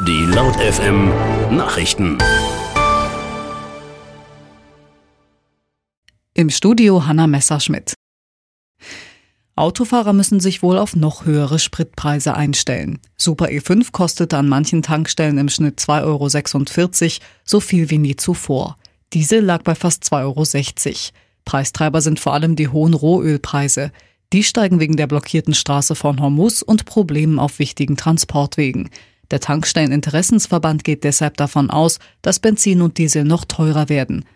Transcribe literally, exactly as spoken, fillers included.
Die Laut F M Nachrichten. Im Studio Hanna Messerschmidt. Autofahrer müssen sich wohl auf noch höhere Spritpreise einstellen. Super E fünf kostet an manchen Tankstellen im Schnitt zwei Euro sechsundvierzig, so viel wie nie zuvor. Diesel lag bei fast zwei Euro sechzig. Preistreiber sind vor allem die hohen Rohölpreise. Die steigen wegen der blockierten Straße von Hormuz und Problemen auf wichtigen Transportwegen. Der Tankstelleninteressensverband geht deshalb davon aus, dass Benzin und Diesel noch teurer werden.